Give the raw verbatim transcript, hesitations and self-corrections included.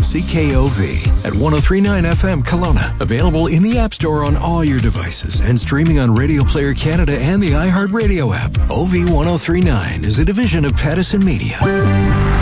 C K O V at ten thirty-nine F M Kelowna. Available in the App Store on all your devices and streaming on Radio Player Canada and the iHeartRadio app. O V ten thirty-nine is a division of Pattison Media.